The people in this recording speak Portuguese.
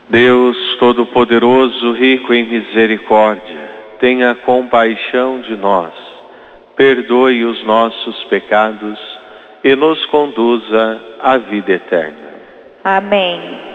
Deus Todo-Poderoso, rico em misericórdia, tenha compaixão de nós, perdoe os nossos pecados e nos conduza à vida eterna. Amém.